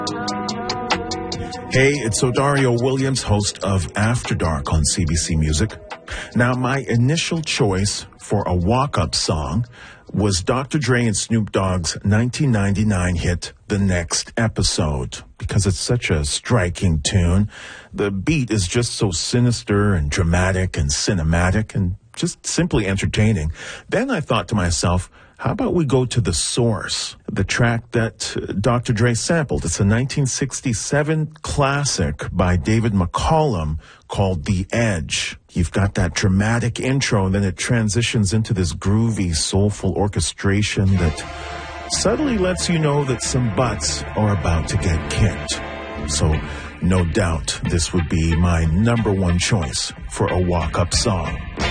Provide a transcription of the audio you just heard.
Hey, it's Odario Williams, host of After Dark on CBC Music. Now, my initial choice for a walk-up song was Dr. Dre and Snoop Dogg's 1999 hit, The Next Episode, because it's such a striking tune. The beat is just so sinister and dramatic and cinematic and just simply entertaining. Then I thought to myself, how about we go to The Source, the track that Dr. Dre sampled? It's a 1967 classic by David McCollum called The Edge. You've got that dramatic intro, and then it transitions into this groovy, soulful orchestration that subtly lets you know that some butts are about to get kicked. So, no doubt, this would be my number one choice for a walk-up song.